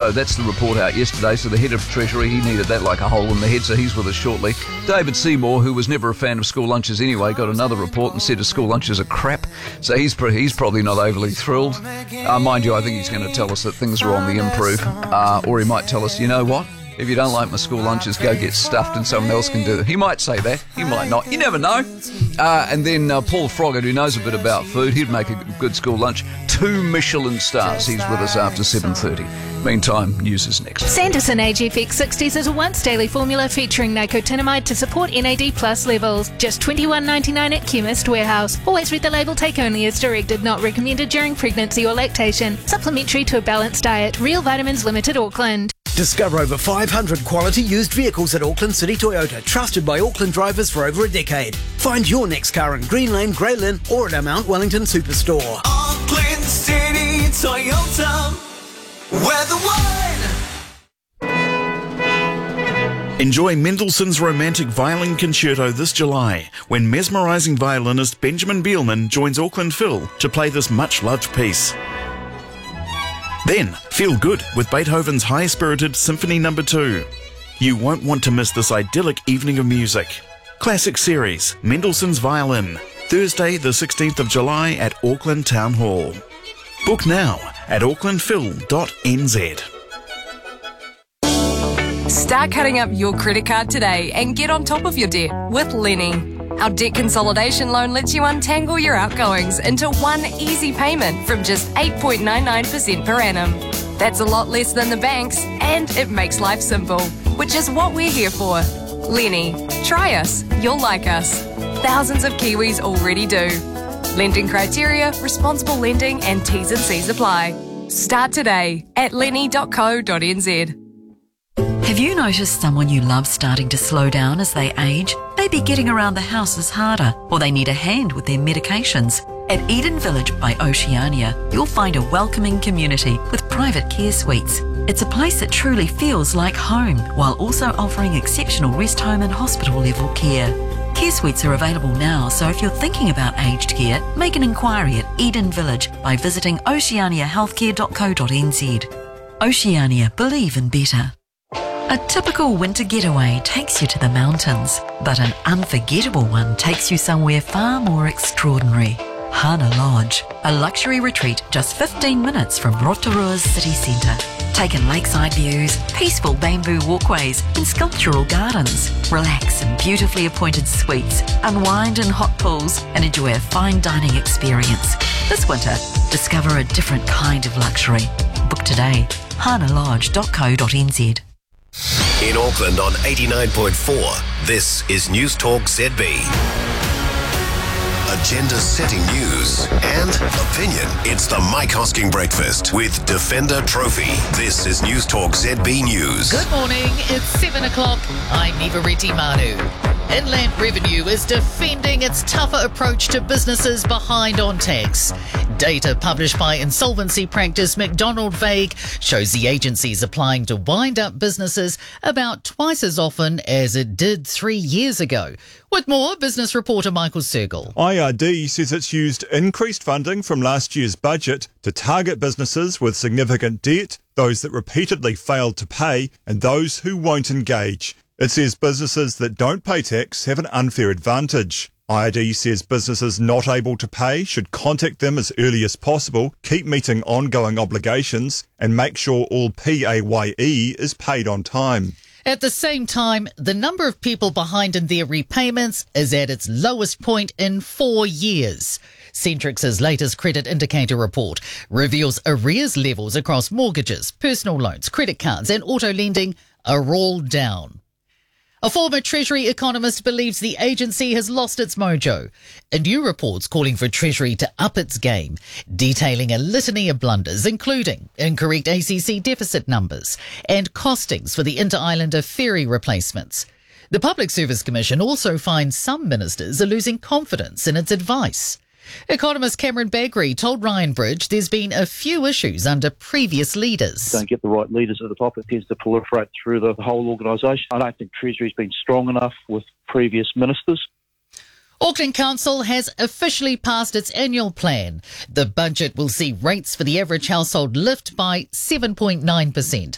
So that's the report out yesterday. So the head of Treasury, he needed that like a hole in the head, so he's with us shortly. David Seymour, who was never a fan of school lunches anyway, got another report and said his school lunches are crap. So he's probably not overly thrilled. Mind you, I think he's going to tell us that things are on the improve. Or he might tell us, you know what? If you don't like my school lunches, go get stuffed and someone else can do it. He might say that. He might not. You never know. And then Paul Froggatt, who knows a bit about food, he'd make a good school lunch. 2 Michelin stars. He's with us after 7:30. Meantime, news is next. Sanderson AGFX 60s is a once-daily formula featuring nicotinamide to support NAD+ levels. Just $21.99 at Chemist Warehouse. Always read the label, take only as directed, not recommended during pregnancy or lactation. Supplementary to a balanced diet. Real Vitamins Limited, Auckland. Discover over 500 quality used vehicles at Auckland City Toyota, trusted by Auckland drivers for over a decade. Find your next car in Green Lane, Grey Lynn or at our Mount Wellington Superstore. Auckland City Toyota, where the wine. Enjoy Mendelssohn's Romantic Violin Concerto this July, when mesmerising violinist Benjamin Bielman joins Auckland Phil to play this much-loved piece. Then, feel good with Beethoven's high-spirited Symphony No. 2. You won't want to miss this idyllic evening of music. Classic Series, Mendelssohn's Violin, Thursday the 16th of July at Auckland Town Hall. Book now at aucklandphil.nz. Start cutting up your credit card today and get on top of your debt with Lenny. Our debt consolidation loan lets you untangle your outgoings into one easy payment from just 8.99% per annum. That's a lot less than the banks, and it makes life simple, which is what we're here for. Lenny, try us, you'll like us. Thousands of Kiwis already do. Lending criteria, responsible lending and T's and C's apply. Start today at lenny.co.nz. Have you noticed someone you love starting to slow down as they age? Maybe getting around the house is harder, or they need a hand with their medications. At Eden Village by Oceania, you'll find a welcoming community with private care suites. It's a place that truly feels like home, while also offering exceptional rest home and hospital level care. Care suites are available now, so if you're thinking about aged care, make an inquiry at Eden Village by visiting oceaniahealthcare.co.nz. Oceania, believe in better. A typical winter getaway takes you to the mountains, but an unforgettable one takes you somewhere far more extraordinary. Hana Lodge, a luxury retreat just 15 minutes from Rotorua's city centre. Take in lakeside views, peaceful bamboo walkways and sculptural gardens. Relax in beautifully appointed suites, unwind in hot pools and enjoy a fine dining experience. This winter, discover a different kind of luxury. Book today, hanalodge.co.nz. In Auckland on 89.4, this is News Talk ZB. Agenda-setting news and opinion. It's the Mike Hosking Breakfast with Defender Trophy. This is News Talk ZB News. Good morning, it's 7 o'clock. I'm Nivareti Manu. Inland Revenue is defending its tougher approach to businesses behind on tax. Data published by insolvency practice McDonald Vague shows the agency is applying to wind up businesses about twice as often as it did 3 years ago. With more, business reporter Michael Sergel. IRD says it's used increased funding from last year's budget to target businesses with significant debt, those that repeatedly failed to pay, and those who won't engage. It says businesses that don't pay tax have an unfair advantage. IRD says businesses not able to pay should contact them as early as possible, keep meeting ongoing obligations, and make sure all PAYE is paid on time. At the same time, the number of people behind in their repayments is at its lowest point in 4 years. Centrix's latest credit indicator report reveals arrears levels across mortgages, personal loans, credit cards and auto lending are all down. A former Treasury economist believes the agency has lost its mojo. A new report's calling for Treasury to up its game, detailing a litany of blunders, including incorrect ACC deficit numbers and costings for the Inter-Islander ferry replacements. The Public Service Commission also finds some ministers are losing confidence in its advice. Economist Cameron Bagri told Ryan Bridge there's been a few issues under previous leaders. Don't get the right leaders at the top, it tends to proliferate through the whole organisation. I don't think Treasury's been strong enough with previous ministers. Auckland Council has officially passed its annual plan. The budget will see rates for the average household lift by 7.9%.